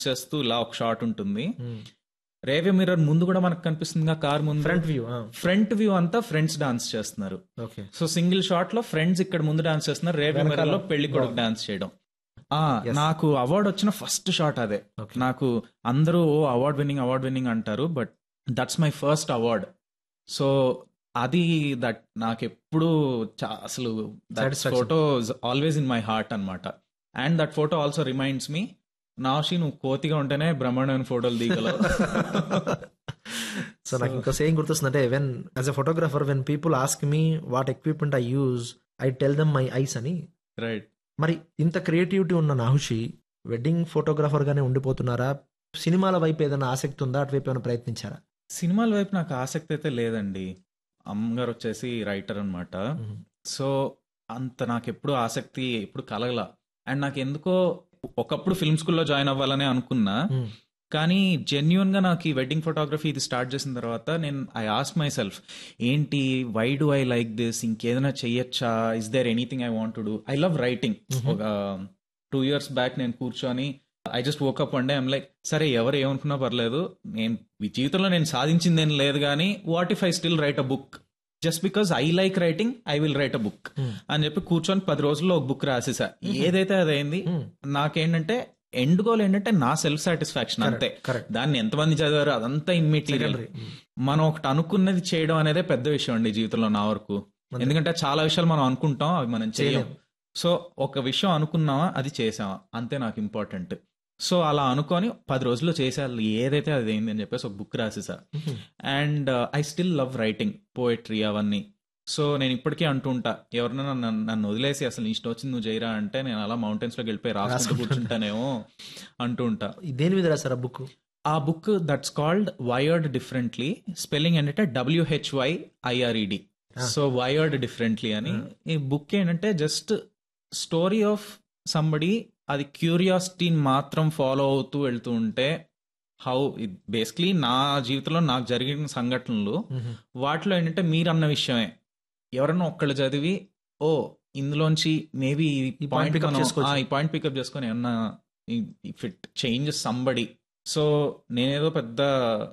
చేస్తూ ఇలా ఒక షాట్ ఉంటుంది. రేవే మిర్రర్ ముందు కూడా మనకు కనిపిస్తుంది కార్ ముందు ఫ్రంట్ వ్యూ అంతా ఫ్రెండ్స్ డాన్స్ చేస్తున్నారు. సో సింగిల్ షాట్ లో ఫ్రెండ్స్ ఇక్కడ ముందు డాన్స్ చేస్తున్నారు, రేవే మిర్రర్ లో పెళ్లి కొడుకు డాన్స్ చేయడం. నాకు అవార్డు వచ్చిన ఫస్ట్ షాట్ అదే. నాకు అందరూ అవార్డ్ విన్నింగ్ అంటారు, but that's my first award. So అది దట్ నాకు ఎప్పుడు అసలు that photo always in my heart అన్నమాట. And that photo also reminds me, నాషి నువ్వు కోతిగా ఉంటేనే బ్రహ్మాండమైన ఫోటోలు దిగలవు. సో నాకు ఇంకా same గుర్తొస్తుందంటే, when as a photographer when people ask me what equipment I use, I tell them my eyes అని. Right. మరి ఇంత క్రియేటివిటీ ఉన్న నాహుషి వెడ్డింగ్ ఫోటోగ్రాఫర్ గానే ఉండిపోతున్నారా? సినిమాల వైపు ఏదైనా ఆసక్తి ఉందా? అటువైపు ఏమైనా ప్రయత్నించారా? సినిమాల వైపు నాకు ఆసక్తి అయితే లేదండి. అమ్మగారు వచ్చేసి రైటర్ అనమాట. సో అంత నాకు ఎప్పుడు ఆసక్తి ఎప్పుడు కలగల. అండ్ నాకు ఎందుకో ఒకప్పుడు ఫిల్మ్ స్కూల్లో జాయిన్ అవ్వాలనే అనుకున్నా, కానీ జెన్యున్ గా నాకు ఈ వెడ్డింగ్ ఫోటోగ్రఫీ ఇది స్టార్ట్ చేసిన తర్వాత నేను ఐ ఆస్క్ మై సెల్ఫ్, ఏంటి, why do I like this, ఇంకేదైనా చెయ్యొచ్చా, is there anything I want to do. I love writing. ఒక 2 years బ్యాక్ నేను కూర్చొని I just woke up one day, I'm like, సరే ఎవరు ఏమనుకున్నా పర్లేదు, నేను జీవితంలో నేను సాధించిందేం లేదు, కానీ what if I still write a book, just because I like writing I will write a book అని చెప్పి కూర్చొని 10 రోజుల్లో ఒక బుక్ రాసేసా. ఏదైతే అదైంది. నాకేంటంటే ఎండ్ గోల్ ఏంటంటే నా సెల్ఫ్ సాటిస్ఫాక్షన్, అంతే. దాన్ని ఎంతమంది చదివారు అదంతా ఇమ్మెటీరియల్. మనం ఒకటి అనుకున్నది చేయడం అనేదే పెద్ద విషయం అండి జీవితంలో నా వరకు. ఎందుకంటే చాలా విషయాలు మనం అనుకుంటాం, అవి మనం చేయం. సో ఒక విషయం అనుకున్నావా, అది చేసావా, అంతే నాకు ఇంపార్టెంట్. సో అలా అనుకొని 10 రోజుల్లో చేసేయాలి ఏదైతే అది అయింది అని చెప్పేసి ఒక book రాసేసా. And I still love writing, poetry అవన్నీ. సో నేను ఇప్పటికీ అంటూ ఉంటా, ఎవరైనా నన్ను వదిలేసి అసలు ఇష్టం వచ్చింది నువ్వు చేయరా అంటే నేను అలా మౌంటైన్స్ లోకి వెళ్ళిపోయి రాసుకుంటూ కూర్చుంటానేమో అంటూ ఉంటా. దేని మీద రాసారు ఆ బుక్? ఆ book that's called wired differently. Spelling ఏంటంటే WHYIRED. సో వైర్డ్ డిఫరెంట్లీ అని. ఈ బుక్ ఏంటంటే జస్ట్ స్టోరీ ఆఫ్ సంబడి, అది క్యూరియాసిటీని మాత్రం ఫాలో అవుతూ వెళ్తూ ఉంటే హౌ బేసిక్లీ నా జీవితంలో నాకు జరిగిన సంఘటనలు, వాటిలో ఏంటంటే మీరు అన్న విషయమే ఎవరన్నా ఒక్కళ్ళు చదివి ఓ ఇందులోంచి మేబీ ఈ పాయింట్ పికప్ చేసుకొని ఏమన్నా if it changes somebody. So నేనేదో పెద్ద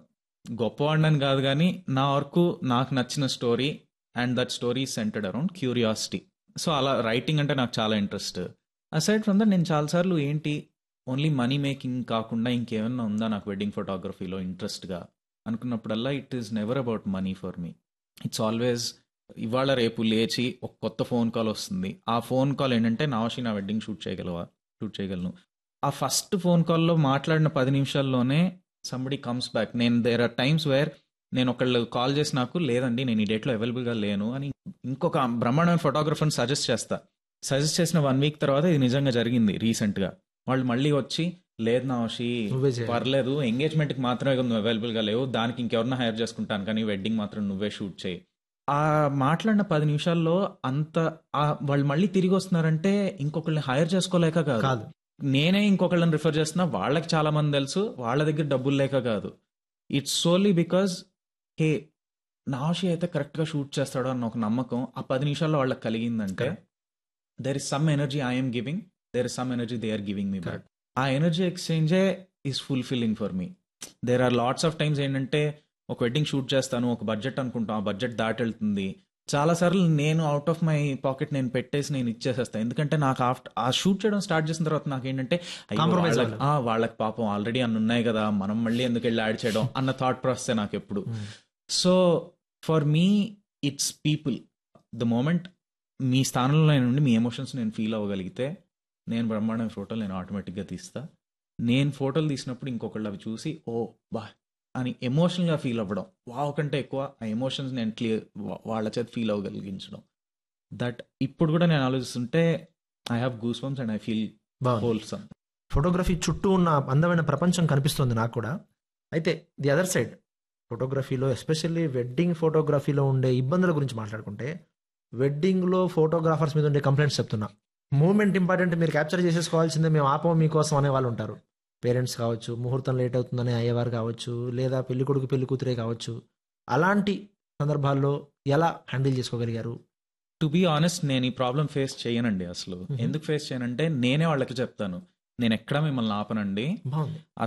గొప్పవాడిని కాదు, కానీ నా వరకు నాకు నచ్చిన story, and that story centred around curiosity. So అలా రైటింగ్ అంటే నాకు చాలా ఇంట్రెస్ట్. అసైడ్ ఫ్రమ్ దట్ నేను చాలాసార్లు ఏంటి ఓన్లీ మనీ మేకింగ్ కాకుండా ఇంకేమన్నా ఉందా నాకు వెడ్డింగ్ ఫోటోగ్రఫీలో ఇంట్రెస్ట్గా అనుకున్నప్పుడల్లా it is never about money for me. It's always ఇవాళ రేపు లేచి ఒక కొత్త ఫోన్ కాల్ వస్తుంది. ఆ ఫోన్ కాల్ ఏంటంటే నాషి నా వెడ్డింగ్ షూట్ చేయగలను. ఆ ఫస్ట్ ఫోన్ కాల్లో మాట్లాడిన 10 నిమిషాల్లోనే somebody comes back. There are times wear నేను ఒకళ్ళు కాల్ చేసి నాకు లేదండి నేను ఈ డేట్లో అవైలబుల్గా లేను అని ఇంకొక బ్రహ్మాండమైన ఫోటోగ్రఫర్ని సజెస్ట్ చేసిన 1 week తర్వాత ఇది నిజంగా జరిగింది రీసెంట్గా. వాళ్ళు మళ్ళీ వచ్చి లేదు నాషి పర్లేదు, ఎంగేజ్మెంట్కి మాత్రమే నువ్వు అవైలబుల్గా లేవు, దానికి ఇంకెవరన్నా హైర్ చేసుకుంటాను, కానీ వెడ్డింగ్ మాత్రం నువ్వే షూట్ చేయి. ఆ మాట్లాడిన 10 నిమిషాల్లో అంత వాళ్ళు మళ్ళీ తిరిగి వస్తున్నారంటే ఇంకొకళ్ళని హైర్ చేసుకోలేక కాదు, నేనే ఇంకొకళ్ళని రిఫర్ చేస్తున్నా, వాళ్ళకి చాలా మంది తెలుసు, వాళ్ళ దగ్గర డబ్బులు లేక కాదు. ఇట్స్ సోల్లీ బికాజ్ హే నాషి అయితే కరెక్ట్గా షూట్ చేస్తాడు అన్న ఒక నమ్మకం ఆ 10 నిమిషాల్లో వాళ్ళకి కలిగిందంటే there is some energy I am giving, there is some energy they are giving me back. ఆ energy ఎక్స్చేంజే is fulfilling for me. There are lots of times ఏంటంటే ఒక వెడ్డింగ్ షూట్ చేస్తాను, ఒక బడ్జెట్ అనుకుంటాం, ఆ బడ్జెట్ దాటి వెళ్తుంది. చాలాసార్లు నేను అవుట్ ఆఫ్ మై పాకెట్ నేను పెట్టేసి నేను ఇచ్చేసేస్తాను. ఎందుకంటే నాకు ఆ షూట్ చేయడం స్టార్ట్ చేసిన తర్వాత నాకు ఏంటంటే వాళ్ళకి పాపం ఆల్రెడీ అన్ని ఉన్నాయి కదా, మనం మళ్ళీ ఎందుకు వెళ్ళి యాడ్ చేయడం అన్న థాట్ ప్రాసెస్ నాకు ఎప్పుడు. So for me it's people. The moment మీ స్థానంలో నుండి మీ ఎమోషన్స్ నేను ఫీల్ అవ్వగలిగితే నేను బ్రహ్మాండమైన ఫోటోలు నేను ఆటోమేటిక్గా తీస్తా. నేను ఫోటోలు తీసినప్పుడు ఇంకొకళ్ళు అవి చూసి ఓ బా అని ఎమోషనల్గా ఫీల్ అవ్వడం, వావ్ కంటే ఎక్కువ ఆ ఎమోషన్స్ నేను వాళ్ళ చేత ఫీల్ అవ్వగలిగించడం. దట్ ఇప్పుడు కూడా నేను ఆలోచిస్తుంటే I have goose bumps and I feel wholesome. Photography చుట్టూ ఉన్న అందమైన ప్రపంచం కనిపిస్తుంది నాకు కూడా. అయితే ది అదర్ సైడ్ ఫోటోగ్రఫీలో ఎస్పెషల్లీ వెడ్డింగ్ ఫోటోగ్రఫీలో ఉండే ఇబ్బందుల గురించి మాట్లాడుకుంటే, వెడ్డింగ్లో ఫోటోగ్రాఫర్స్ మీద ఉండే కంప్లైంట్స్ చెప్తున్నా. మూమెంట్ ఇంపార్టెంట్, మీరు క్యాప్చర్ చేసేసుకోవాల్సిందే, మేము ఆపం మీకోసం అనే వాళ్ళు ఉంటారు. పేరెంట్స్ కావచ్చు, ముహూర్తం లేట్ అవుతుందని అయ్యేవారు కావచ్చు, లేదా పెళ్లి కొడుకు పెళ్లి కూతురే కావచ్చు. అలాంటి సందర్భాల్లో ఎలా హ్యాండిల్ చేసుకోగలిగారు? టు బీ ఆనెస్ట్ నేను ఈ ప్రాబ్లం ఫేస్ చేయనండి అసలు. ఎందుకు ఫేస్ చేయనంటే నేనే వాళ్ళకి చెప్తాను, నేను ఎక్కడ మిమ్మల్ని ఆపనండి. బాగుంది. ఆ